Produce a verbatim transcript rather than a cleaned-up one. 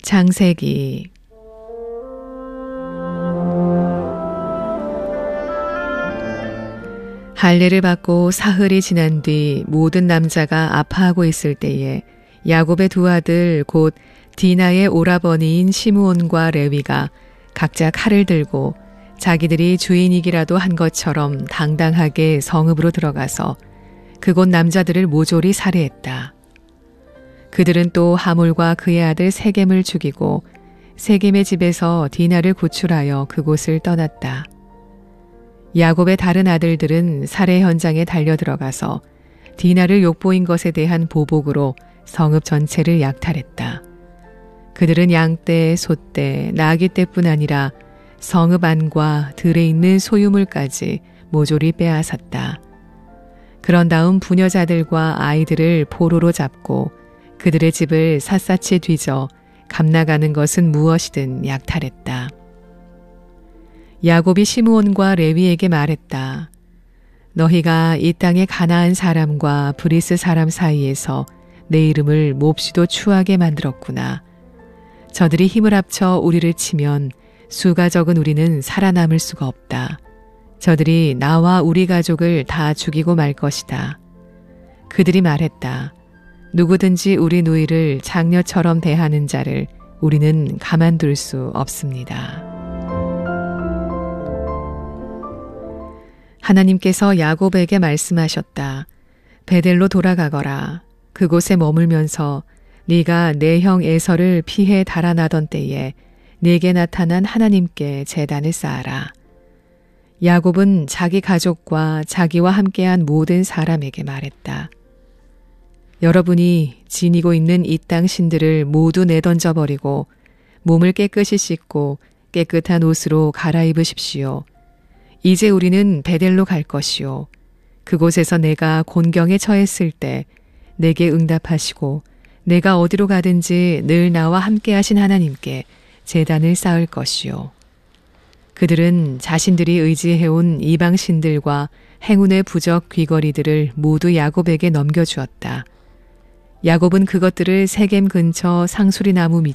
창세기 할례를 받고 사흘이 지난 뒤 모든 남자가 아파하고 있을 때에 야곱의 두 아들 곧 디나의 오라버니인 시므온과 레위가 각자 칼을 들고 자기들이 주인이기라도 한 것처럼 당당하게 성읍으로 들어가서 그곳 남자들을 모조리 살해했다. 그들은 또 하몰과 그의 아들 세겜을 죽이고 세겜의 집에서 디나를 구출하여 그곳을 떠났다. 야곱의 다른 아들들은 살해 현장에 달려들어가서 디나를 욕보인 것에 대한 보복으로 성읍 전체를 약탈했다. 그들은 양떼, 소떼, 나귀떼뿐 아니라 성읍 안과 들에 있는 소유물까지 모조리 빼앗았다. 그런 다음 부녀자들과 아이들을 포로로 잡고 그들의 집을 샅샅이 뒤져 감나가는 것은 무엇이든 약탈했다. 야곱이 시므온과 레위에게 말했다. 너희가 이 땅의 가나안 사람과 브리스 사람 사이에서 내 이름을 몹시도 추하게 만들었구나. 저들이 힘을 합쳐 우리를 치면 수가 적은 우리는 살아남을 수가 없다. 저들이 나와 우리 가족을 다 죽이고 말 것이다. 그들이 말했다. 누구든지 우리 누이를 장녀처럼 대하는 자를 우리는 가만둘 수 없습니다. 하나님께서 야곱에게 말씀하셨다. 베델로 돌아가거라. 그곳에 머물면서 네가 내 형 에서를 피해 달아나던 때에 네게 나타난 하나님께 제단을 쌓아라. 야곱은 자기 가족과 자기와 함께한 모든 사람에게 말했다. 여러분이 지니고 있는 이 땅 신들을 모두 내던져버리고 몸을 깨끗이 씻고 깨끗한 옷으로 갈아입으십시오. 이제 우리는 베델로 갈 것이요. 그곳에서 내가 곤경에 처했을 때 내게 응답하시고 내가 어디로 가든지 늘 나와 함께 하신 하나님께 제단을 쌓을 것이요. 그들은 자신들이 의지해온 이방 신들과 행운의 부적 귀걸이들을 모두 야곱에게 넘겨주었다. 야곱은 그것들을 세겜 근처 상수리 나무 밑